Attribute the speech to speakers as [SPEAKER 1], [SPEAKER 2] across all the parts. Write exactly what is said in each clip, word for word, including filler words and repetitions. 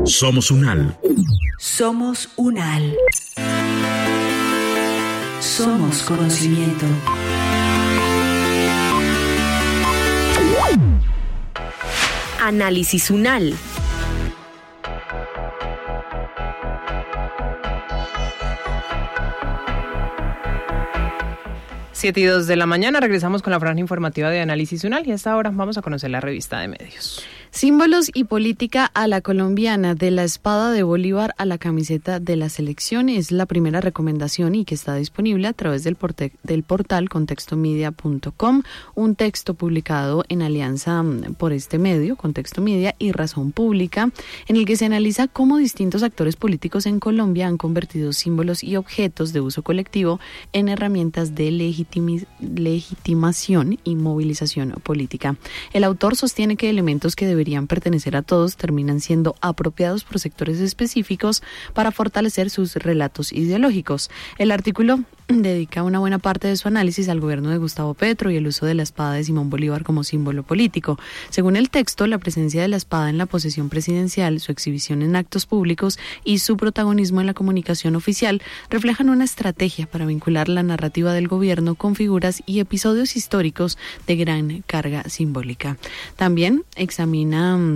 [SPEAKER 1] Somos UNAL.
[SPEAKER 2] Somos UNAL. Somos conocimiento.
[SPEAKER 3] Análisis UNAL.
[SPEAKER 4] Siete y dos de la mañana, regresamos con la franja informativa de Análisis UNAL y a esta hora vamos a conocer la revista de medios.
[SPEAKER 5] Símbolos y política a la colombiana, de la espada de Bolívar a la camiseta de la selección, es la primera recomendación y que está disponible a través del, porte- del portal contexto media punto com, un texto publicado en alianza por este medio, Contexto Media y Razón Pública, en el que se analiza cómo distintos actores políticos en Colombia han convertido símbolos y objetos de uso colectivo en herramientas de legitimi- legitimación y movilización política. El autor sostiene que elementos que deben deberían pertenecer a todos terminan siendo apropiados por sectores específicos para fortalecer sus relatos ideológicos. El artículo dedica una buena parte de su análisis al gobierno de Gustavo Petro y el uso de la espada de Simón Bolívar como símbolo político. Según el texto, la presencia de la espada en la posesión presidencial, su exhibición en actos públicos y su protagonismo en la comunicación oficial reflejan una estrategia para vincular la narrativa del gobierno con figuras y episodios históricos de gran carga simbólica. También examina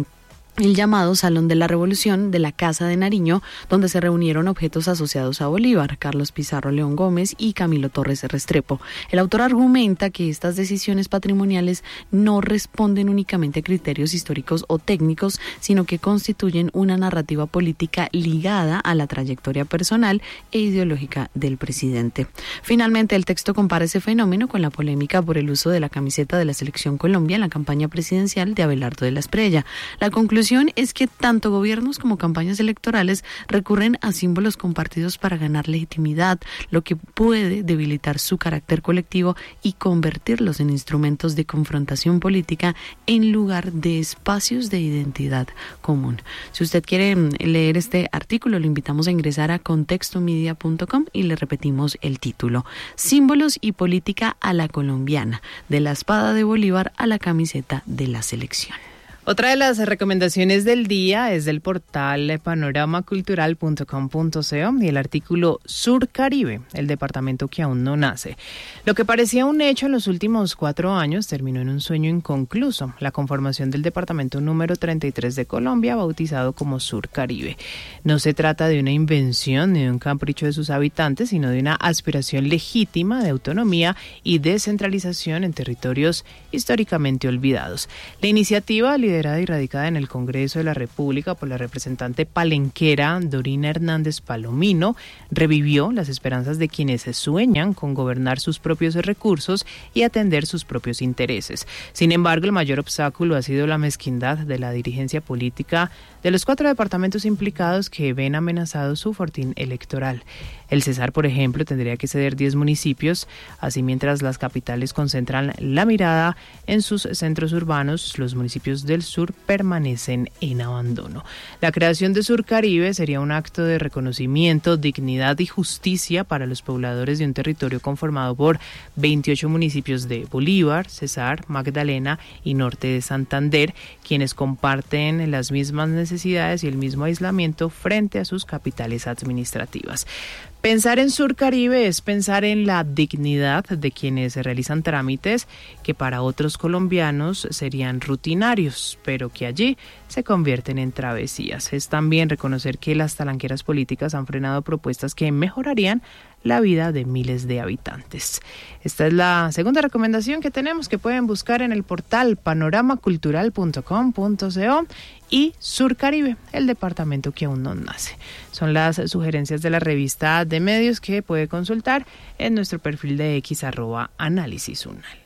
[SPEAKER 5] el llamado Salón de la Revolución de la Casa de Nariño, donde se reunieron objetos asociados a Bolívar, Carlos Pizarro León Gómez y Camilo Torres Restrepo. El autor argumenta que estas decisiones patrimoniales no responden únicamente a criterios históricos o técnicos, sino que constituyen una narrativa política ligada a la trayectoria personal e ideológica del presidente. Finalmente, el texto compara ese fenómeno con la polémica por el uso de la camiseta de la Selección Colombia en la campaña presidencial de Abelardo de la Espriella. La conclusión es que tanto gobiernos como campañas electorales recurren a símbolos compartidos para ganar legitimidad, lo que puede debilitar su carácter colectivo y convertirlos en instrumentos de confrontación política en lugar de espacios de identidad común. Si usted quiere leer este artículo, lo invitamos a ingresar a contexto media punto com y le repetimos el título: Símbolos y política a la colombiana, de la espada de Bolívar a la camiseta de la selección.
[SPEAKER 4] Otra de las recomendaciones del día es del portal panorama cultural punto com punto co y el artículo Sur Caribe, el departamento que aún no nace. Lo que parecía un hecho en los últimos cuatro años terminó en un sueño inconcluso: la conformación del departamento número treinta y tres de Colombia, bautizado como Sur Caribe. No se trata de una invención ni de un capricho de sus habitantes, sino de una aspiración legítima de autonomía y descentralización en territorios históricamente olvidados. La iniciativa, liderada y radicada en el Congreso de la República por la representante palenquera Dorina Hernández Palomino, revivió las esperanzas de quienes sueñan con gobernar sus propios recursos y atender sus propios intereses. Sin embargo, el mayor obstáculo ha sido la mezquindad de la dirigencia política de los cuatro departamentos implicados, que ven amenazado su fortín electoral. El Cesar, por ejemplo, tendría que ceder diez municipios, así mientras las capitales concentran la mirada en sus centros urbanos, los municipios del sur permanecen en abandono. La creación de Sur Caribe sería un acto de reconocimiento, dignidad y justicia para los pobladores de un territorio conformado por veintiocho municipios de Bolívar, Cesar, Magdalena y norte de Santander, quienes comparten las mismas necesidades y el mismo aislamiento frente a sus capitales administrativas. Pensar en Sur Caribe es pensar en la dignidad de quienes realizan trámites que para otros colombianos serían rutinarios, pero que allí se convierten en travesías. Es también reconocer que las talanqueras políticas han frenado propuestas que mejorarían la vida de miles de habitantes. Esta es la segunda recomendación que tenemos, que pueden buscar en el portal panorama cultural punto com punto co, y Sur Caribe, el departamento que aún no nace. Son las sugerencias de la revista de medios que puede consultar en nuestro perfil de X arroba Análisis UNAL.